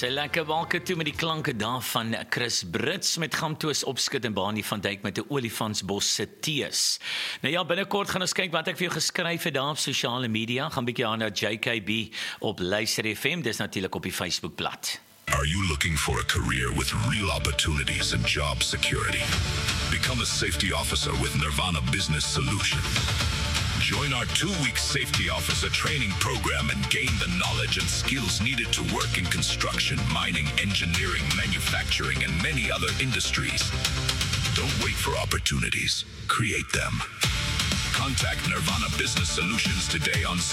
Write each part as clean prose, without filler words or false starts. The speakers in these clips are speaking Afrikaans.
Sy lekker walke toe met die klanke daar van Chris Brits met Gamtoos opskud en Baanie van Dijk met 'n olifantsbos se tees. Nou ja, binnekort gaan ons kyk wat ek vir jou geskryf het daar op sosiale media. Gaan bietjie aan na JKB op Luister FM, dis natuurlik op die Facebookblad. Are you looking for a career with real opportunities and job security? Become a safety officer with Nirvana Business Solutions. Join our 2-week safety officer training program and gain the knowledge and skills needed to work in construction, mining, engineering, manufacturing, and many other industries. Don't wait for opportunities. Create them. Contact Nirvana Business Solutions today on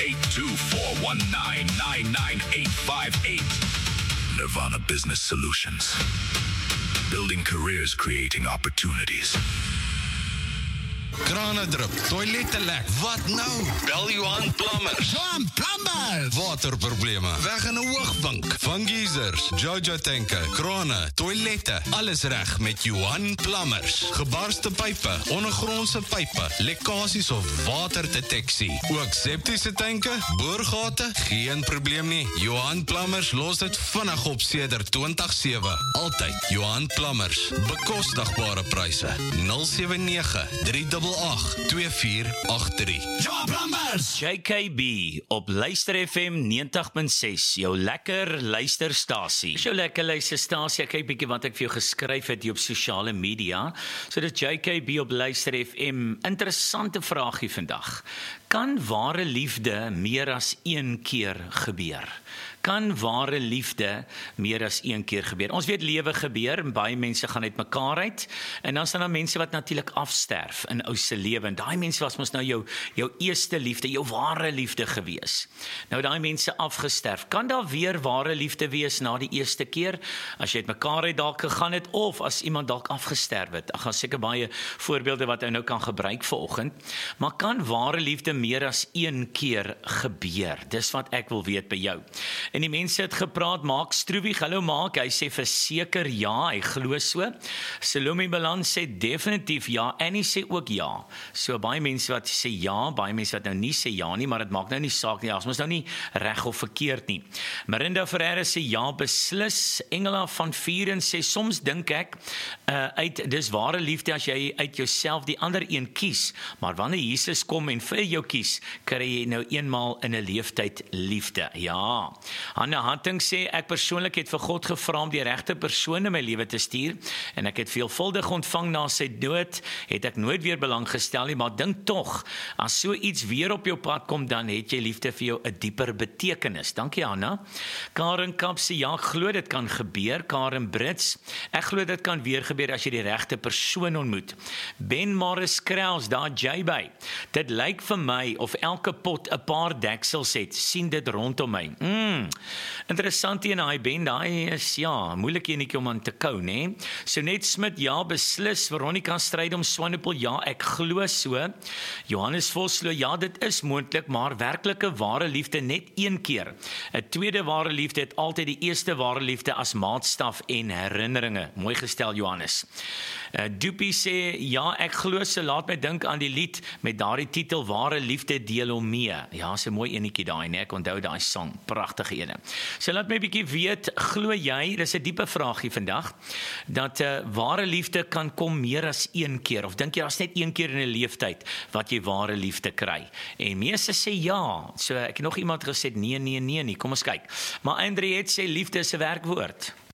082-419-99858. Nirvana Business Solutions. Building careers, creating opportunities. Krane drup, toilette lek. Wat nou? Bel Johan Plumbers. Johan Plumbers! Waterprobleme, weg in 'n hoogvink. Van geysers, Jojo tanke, krane, toilette, alles reg met Johan Plumbers. Gebarste pype, ondergrondse pype, lekkasies of waterdeteksie. Ook septiese tanke, boorgate, geen probleem nie. Johan Plumbers los dit vinnig op sedert 2007. Altyd Johan Plumbers. Bekostigbare pryse. 079-388-2483. Johan Plumbers! JKB op Luister FM 90.6, jou lekker luisterstasie. Jou lekker luisterstasie, ek kyk bietjie wat ek vir jou geskryf het hier op sosiale media. So dit JKB op Luister FM, interessante vraagie vandag. Kan ware liefde meer as een keer gebeur? Kan ware liefde meer as een keer gebeur? Ons weet lewe gebeur, en baie mense gaan uit mekaar uit, en dan staan daar mense wat natuurlik afsterf in ou se lewe, en daai mense was mos nou jou eerste liefde, jou ware liefde gewees. Nou daai mense afgesterf, kan daar weer ware liefde wees na die eerste keer, as jy uit mekaar uit dalk gegaan het, of as iemand dalk afgesterf het? Ek gaan seker baie voorbeelde wat jy nou kan gebruik vanoggend, maar kan ware liefde meer as een keer gebeur? Dis wat ek wil weet by jou. En die mense het gepraat, Mark Stroewig, hallo Mark, hy sê verseker ja, hy glo so. Salome Balans sê definitief ja, en hy sê ook ja. So baie mense wat sê ja, baie mense wat nou nie sê ja nie, maar dit maak nou nie saak nie, as ons nou nie reg of verkeerd nie. Marinda Ferreira sê ja, beslis. Engela van Vieren sê, soms dink ek, dis ware liefde as jy uit jouself die ander een kies, maar wanneer Jesus kom en vir jou kies, kry jy nou eenmaal in 'n leeftyd liefde. Ja. Hanna Hunting sê, ek persoonlik het vir God gevra om die regte persoon in my lewe te stuur, en ek het veelvuldig ontvang na sy dood, het ek nooit weer belang gestel nie, maar dink tog, as so iets weer op jou pad kom, dan het jy liefde vir jou 'n dieper betekenis. Dankie Hanna. Karen Kap sê, ja, ek glo dit kan gebeur. Karen Brits, ek glo dit kan weer gebeur as jy die regte persoon ontmoet. Ben Morris Kraus, daar jy by. Dit lyk vir my of elke pot 'n paar deksels het, sien dit rondom my. Interessant hier na hy Ben, daai is ja, moeilik enetjie om aan te kou, né? So net Smit, ja, beslis. Veronica Strydom Swanepoel, ja, ek glo so. Johannes Vosloo, ja, dit is moontlik, maar werklike ware liefde net een keer. 'n tweede ware liefde het altyd die eerste ware liefde as maatstaf en herinneringe. Mooi gestel Johannes. Doopie sê, ja, ek glo so, laat my dink aan die lied met daardie titel, Ware Liefde deel hom mee. Ja, so mooi enetjie daai, né? Ek onthou daai sang, pragtige ene. So laat my 'n bietjie weet, glo jy, dis 'n diepe vraagie vandag, dat ware liefde kan kom meer as een keer, of dink jy daar's net een keer in 'n leeftyd wat jy ware liefde kry? En meeste sê ja, so ek het nog iemand gesê nee, kom ons kyk. Maar Andriet sê liefde is 'n werkwoord.